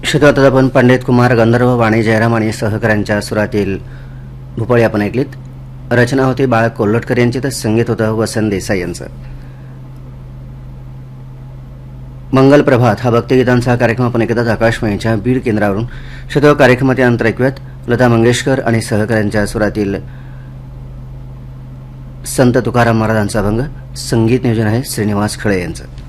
श्रोता आपण पंडित कुमार गंधर्व वाणी जयराम आणि सहकाऱ्यांच्या सुरातील भूपाळी आपण ऐकलीत. रचना होती बाळ कोल्हटकर यांची तर संगीत होतं वसंत देसाई यांचं. मंगल प्रभात हा भक्तिगीतांचा कार्यक्रम आपण ऐकतात आकाशवाणीच्या बीड केंद्रावरून. श्रोता कार्यक्रमात अंतर ऐकूयात लता मंगेशकर आणि सहकाऱ्यांच्या सुरातील संत तुकाराम महाराजांचा अभंग. संगीत नियोजन आहे श्रीनिवास खळे यांचं.